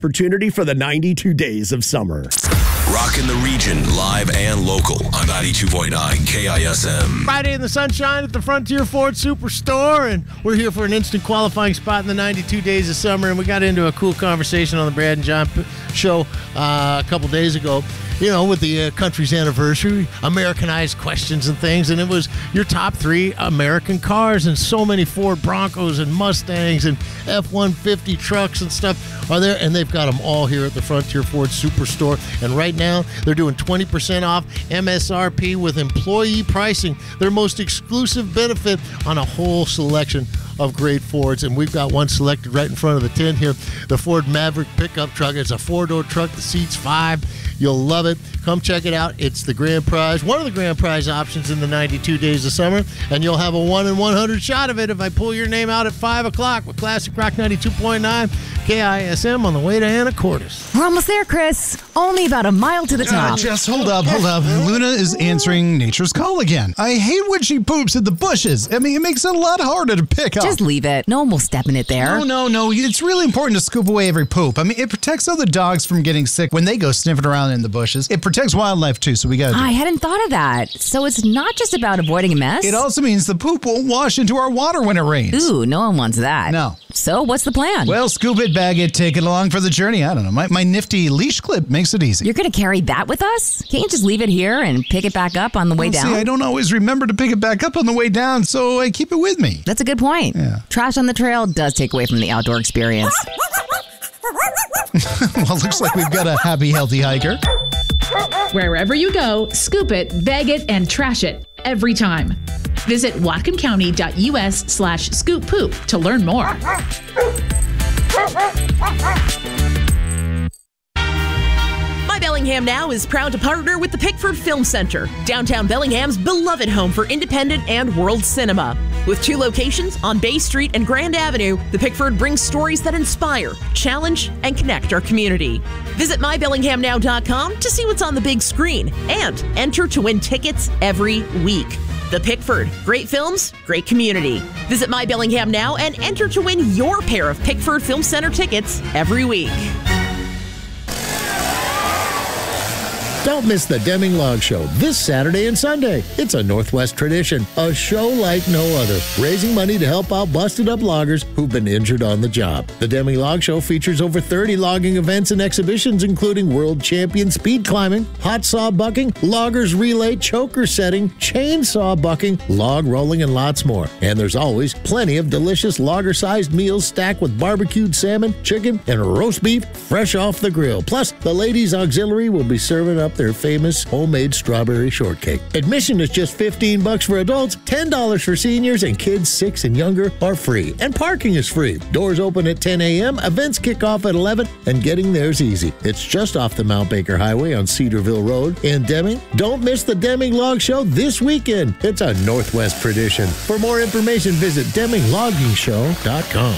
Opportunity for the 92 days of summer. Rockin' the region, live and local on 92.9 KISM. Friday in the sunshine at the Frontier Ford Superstore, and we're here for an instant qualifying spot in the 92 days of summer, and we got into a cool conversation on the Brad and John show a couple days ago, with the country's anniversary, Americanized questions and things, and it was your top 3 American cars, and so many Ford Broncos and Mustangs and F-150 trucks and stuff are there, and they've got them all here at the Frontier Ford Superstore. And right now, they're doing 20% off MSRP with employee pricing, their most exclusive benefit on a whole selection of great Fords. And we've got one selected right in front of the tent here, the Ford Maverick pickup truck. It's a 4-door truck. The seat's 5. You'll love it. Come check it out. It's the grand prize, one of the grand prize options in the 92 days of summer, and you'll have a 1 in 100 shot of it if I pull your name out at 5 o'clock with Classic Rock 92.9 KISM on the way to Anacortes. We're almost there, Chris. Only about a mile to the top. Just hold up. Luna is answering nature's call again. I hate when she poops in the bushes. I mean, it makes it a lot harder to pick up. Just leave it. No one will step in it there. No. It's really important to scoop away every poop. I mean, it protects other dogs from getting sick when they go sniffing around in the bushes. It protects wildlife, too, so we got to do it. I hadn't thought of that. So it's not just about avoiding a mess? It also means the poop won't wash into our water when it rains. Ooh, no one wants that. No. So what's the plan? Well, scoop it, bag it, take it along for the journey. I don't know. My nifty leash clip makes it easy. You're going to carry that with us? Can't you just leave it here and pick it back up on the way down? See, I don't always remember to pick it back up on the way down, so I keep it with me. That's a good point. Yeah. Trash on the trail does take away from the outdoor experience. Well, looks like we've got a happy, healthy hiker. Wherever you go, scoop it, bag it, and trash it every time. Visit whatcomcounty.us/scoop poop to learn more. My Bellingham Now is proud to partner with the Pickford Film Center, downtown Bellingham's beloved home for independent and world cinema. With 2 locations on Bay Street and Grand Avenue, the Pickford brings stories that inspire, challenge, and connect our community. Visit mybellinghamnow.com to see what's on the big screen and enter to win tickets every week. The Pickford, great films, great community. Visit My Bellingham Now and enter to win your pair of Pickford Film Center tickets every week. Don't miss the Deming Log Show this Saturday and Sunday. It's a Northwest tradition, a show like no other, raising money to help out busted-up loggers who've been injured on the job. The Deming Log Show features over 30 logging events and exhibitions, including world champion speed climbing, hot saw bucking, loggers relay, choker setting, chainsaw bucking, log rolling, and lots more. And there's always plenty of delicious lager-sized meals stacked with barbecued salmon, chicken, and roast beef fresh off the grill. Plus, the Ladies Auxiliary will be serving up their famous homemade strawberry shortcake. Admission is just $15 for adults, $10 for seniors, and kids 6 and younger are free. And parking is free. Doors open at 10 a.m., events kick off at 11, and getting there's easy. It's just off the Mount Baker Highway on Cedarville Road in Deming. Don't miss the Deming Log Show this weekend. It's a Northwest tradition. For more information, visit DemingLoggingShow.com.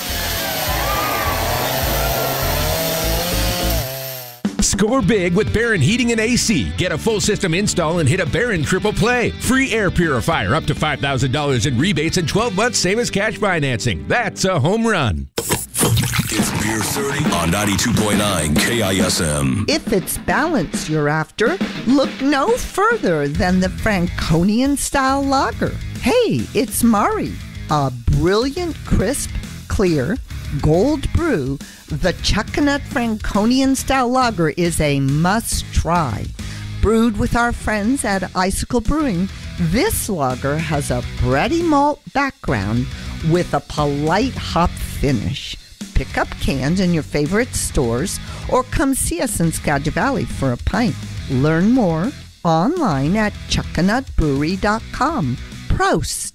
Score big with Barron Heating and AC. Get a full system install and hit a Barron triple play. Free air purifier up to $5,000 in rebates and 12 months same as cash financing. That's a home run. It's Beer 30 on 92.9 KISM. If it's balance you're after, look no further than the Franconian-style lager. Hey, it's Mari, a brilliant, crisp, clear, gold brew. The Chuckanut Franconian-style lager is a must-try. Brewed with our friends at Icicle Brewing, this lager has a bready malt background with a polite hop finish. Pick up cans in your favorite stores or come see us in Skagit Valley for a pint. Learn more online at chuckanutbrewery.com. Prost!